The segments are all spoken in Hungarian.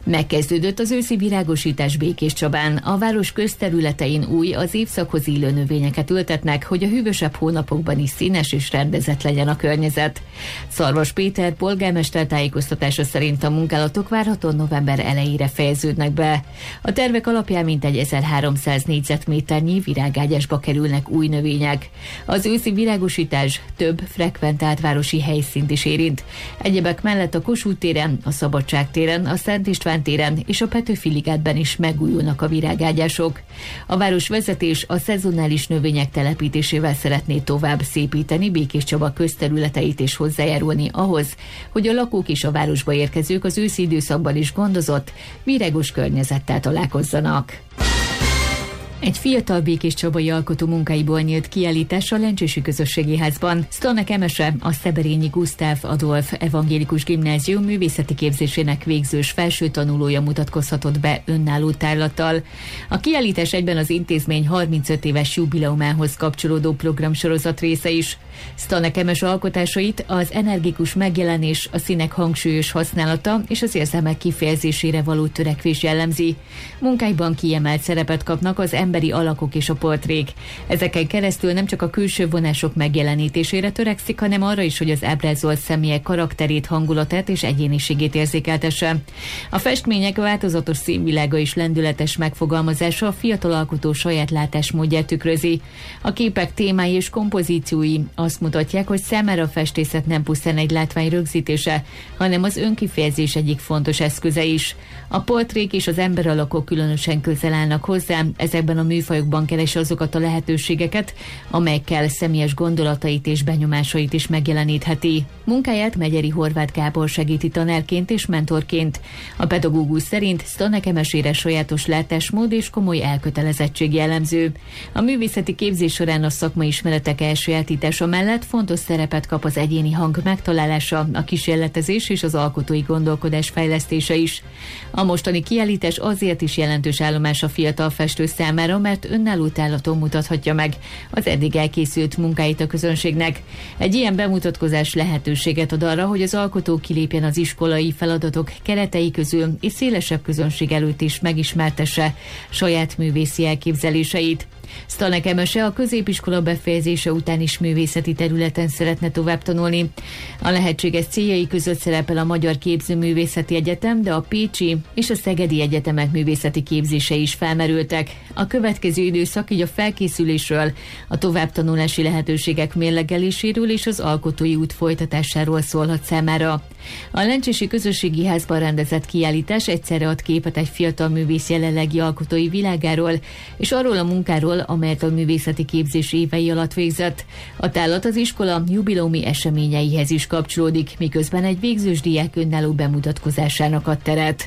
Megkezdődött az őszi virágosítás Békéscsabán. A város közterületein új, az évszakhoz illő növényeket ültetnek, hogy a hűvösebb hónapokban is színes és rendezett legyen a környezet. Szarvas Péter polgármester tájékoztatása szerint a munkálatok várhatóan november elejére fejeződnek be. A tervek alapján mintegy 1300 négyzetméternyi virágágyásba kerülnek új növények. Az őszi virágosítás több frekventált városi helyszínt is érint. Egyebek mellett a Kossuth téren, a Szabadság téren, a Szent István téren és a Petőfi-ligetben is megújulnak a virágágyások. A városvezetés a szezonális növények telepítésével szeretné tovább szépíteni Békéscsaba közterületeit és hozzájárulni ahhoz, hogy a lakók és a városba érkezők az őszi időszakban is gondozott, virágos környezettel találkozzanak. Egy fiatal békéscsabai alkotó munkáiból nyílt kiállítás a Lencsési Közösségi Házban. Sztanek Emese, a Szeberényi Gusztáv Adolf Evangélikus Gimnázium művészeti képzésének végzős felső tanulója mutatkozhatott be önálló tárlattal. A kiállítás egyben az intézmény 35 éves jubileumához kapcsolódó programsorozat része is. Sztanek Emese alkotásait az energikus megjelenés, a színek hangsúlyos használata és az érzelmek kifejezésére való törekvés jellemzi. Munkáiban kiemelt szerepet kapnak az emberi alakok és a portrék. Ezeken keresztül nem csak a külső vonások megjelenítésére törekszik, hanem arra is, hogy az ábrázolt személyek karakterét, hangulatát és egyéniségét érzékeltesse. A festmények változatos színvilága és lendületes megfogalmazása a fiatal alkotó saját látásmódját tükrözi. A képek témái és kompozíciói azt mutatják, hogy számára a festészet nem pusztán egy látvány rögzítése, hanem az önkifejezés egyik fontos eszköze is. A portrék és az emberalakok különösen közel állnak hozzá, ezekben a műfajokban keresi azokat a lehetőségeket, amelyekkel személyes gondolatait és benyomásait is megjelenítheti. Munkáját Megyeri Horváth Gábor segíti tanárként és mentorként. A pedagógus szerint Sztanek Emesére sajátos látásmód és komoly elkötelezettség jellemző. A művészeti képzés során a szakmai ismeretek elsajátítása mellett fontos szerepet kap az egyéni hang megtalálása, a kísérletezés és az alkotói gondolkodás fejlesztése is. A mostani kiállítás azért is jelentős állomás a fiatal festő számára, mert önálló tárlaton mutathatja meg az eddig elkészült munkáit a közönségnek. Egy ilyen bemutatkozás lehetőséget ad arra, hogy az alkotó kilépjen az iskolai feladatok keretei közül, és szélesebb közönség előtt is megismertesse saját művészi elképzeléseit. Sztanek Emese a középiskola befejezése után is művészeti területen szeretne tovább tanulni. A lehetséges céljai között szerepel a Magyar Képzőművészeti Egyetem, de a pécsi és a szegedi egyetemek művészeti képzése is felmerültek. A következő időszak így a felkészülésről, a továbbtanulási lehetőségek mérlegeléséről és az alkotói út folytatásáról szólhat számára. A Lencsési Közösségi Házban rendezett kiállítás egyszerre ad képet egy fiatal művész jelenlegi alkotói világáról, és arról a munkáról, amelyet a művészeti képzés évei alatt végzett. A tárlat az iskola jubileumi eseményeihez is kapcsolódik, miközben egy végzős diák önálló bemutatkozásának ad teret.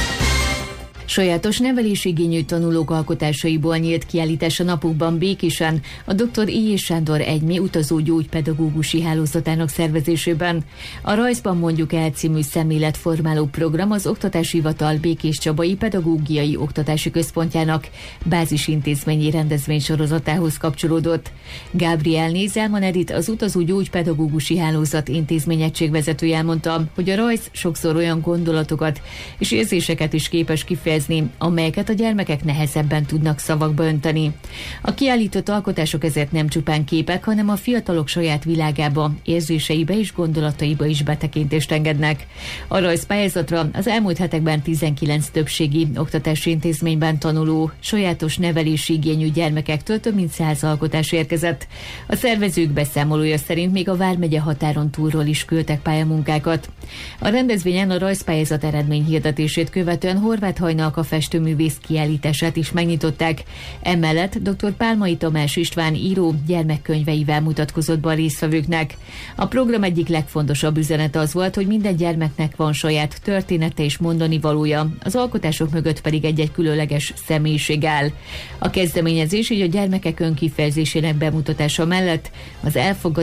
Sajátos nevelésigényű tanulók alkotásaiból nyílt kiállítás a napokban Békésen a dr. I. Sándor Egymi utazó gyógypedagógusi hálózatának szervezésében. A Rajzban mondjuk el című szemléletformáló program az Oktatási Hivatal Békéscsabai Pedagógiai Oktatási Központjának bázisintézményi rendezvénysorozatához kapcsolódott. Gabriel Nézelman Edith, az utazó gyógypedagógusi hálózat intézményegységvezetője elmondta, hogy a rajz sokszor olyan gondolatokat és érzéseket is képes kifejezni, amelyeket a gyermekek nehezebben tudnak szavakba önteni. A kiállított alkotások ezért nem csupán képek, hanem a fiatalok saját világába, érzéseibe és gondolataiba is betekintést engednek. A rajzpályázatra az elmúlt hetekben 19 többségi oktatási intézményben tanuló, sajátos nevelési igényű gyermekektől több mint 100 alkotás érkezett. A szervezők beszámolója szerint még a vármegye határon túlról is küldtek pályamunkákat. A rendezvényen a rajzpályázat eredményhirdetését követően Horváth Hajnalka festőművész kiállítását is megnyitották. Emellett dr. Pálmai Tamás István író gyermekkönyveivel mutatkozott be a résztvevőknek. A program egyik legfontosabb üzenete az volt, hogy minden gyermeknek van saját története és mondani valója, az alkotások mögött pedig egy-egy különleges személyiség áll. A kezdeményezés így a gyermekek önkifejezésének bemutatása mellett az elfogadás